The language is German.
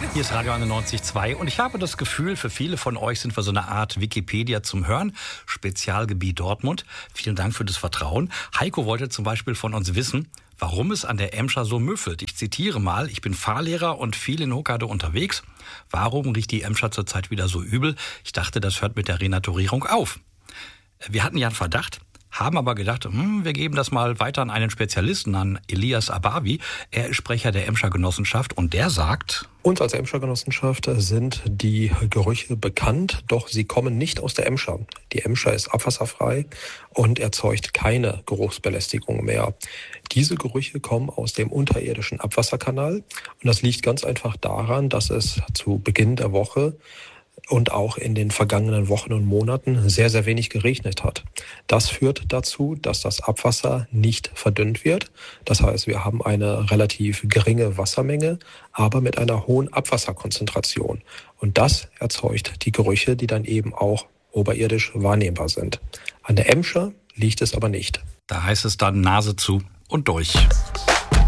Hier ist Radio 91.2 und ich habe das Gefühl, für viele von euch sind wir so eine Art Wikipedia zum Hören. Spezialgebiet Dortmund. Vielen Dank für das Vertrauen. Heiko wollte zum Beispiel von uns wissen, warum es an der Emscher so müffelt. Ich zitiere mal, ich bin Fahrlehrer und viel in Hokkaido unterwegs. Warum riecht die Emscher zurzeit wieder so übel? Ich dachte, das hört mit der Renaturierung auf. Wir hatten ja einen Verdacht, haben aber gedacht, wir geben das mal weiter an einen Spezialisten, an Elias Abavi. Er ist Sprecher der Emscher Genossenschaft und der sagt: Uns als Emscher Genossenschaft sind die Gerüche bekannt, doch sie kommen nicht aus der Emscher. Die Emscher ist abwasserfrei und erzeugt keine Geruchsbelästigung mehr. Diese Gerüche kommen aus dem unterirdischen Abwasserkanal und das liegt ganz einfach daran, dass es zu Beginn der Woche und auch in den vergangenen Wochen und Monaten sehr, sehr wenig geregnet hat. Das führt dazu, dass das Abwasser nicht verdünnt wird. Das heißt, wir haben eine relativ geringe Wassermenge, aber mit einer hohen Abwasserkonzentration. Und das erzeugt die Gerüche, die dann eben auch oberirdisch wahrnehmbar sind. An der Emscher liegt es aber nicht. Da heißt es dann Nase zu und durch.